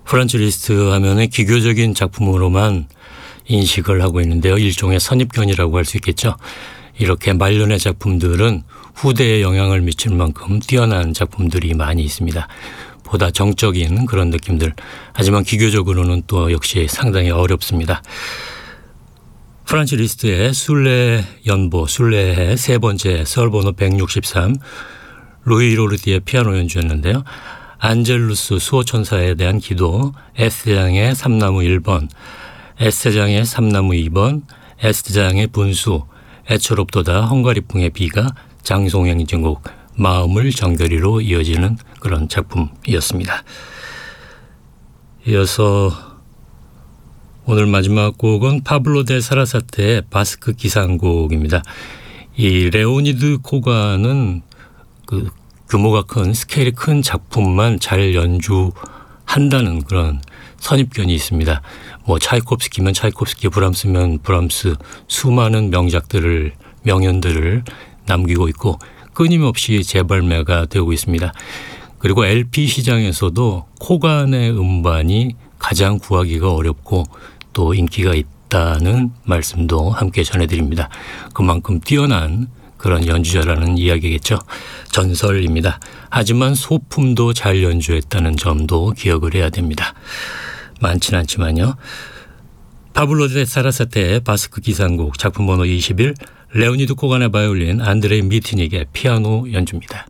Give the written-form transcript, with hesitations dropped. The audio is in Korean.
프란츠 리스트 하면은 기교적인 작품으로만 인식을 하고 있는데요. 일종의 선입견이라고 할 수 있겠죠. 이렇게 말년의 작품들은 후대에 영향을 미칠 만큼 뛰어난 작품들이 많이 있습니다. 보다 정적인 그런 느낌들. 하지만 기교적으로는 또 역시 상당히 어렵습니다. 프란츠 리스트의 순례 연보, 순례의 세 번째 썰번호 163, 루이 로르디의 피아노 연주였는데요. 안젤루스 수호천사에 대한 기도, S장의 3나무 1번, S장의 3나무 2번, S장의 분수, 애처롭도다 헝가리풍의 비가, 장송행 진곡, 마음을 정결이로 이어지는 그런 작품이었습니다. 이어서 오늘 마지막 곡은 파블로 데 사라사테의 바스크 기상곡입니다. 이 레오니드 코간은 그 규모가 큰 스케일이 큰 작품만 잘 연주한다는 그런 선입견이 있습니다. 뭐 차이콥스키면 차이콥스키, 브람스면 브람스, 수많은 명연들을 남기고 있고 끊임없이 재발매가 되고 있습니다. 그리고 LP 시장에서도 코간의 음반이 가장 구하기가 어렵고 또 인기가 있다는 말씀도 함께 전해드립니다. 그만큼 뛰어난 그런 연주자라는 이야기겠죠. 전설입니다. 하지만 소품도 잘 연주했다는 점도 기억을 해야 됩니다. 많진 않지만요. 파블로 데 사라사테의 바스크 기상곡 작품 번호 21, 레오니드 코간의 바이올린, 안드레이 미트닉의 피아노 연주입니다.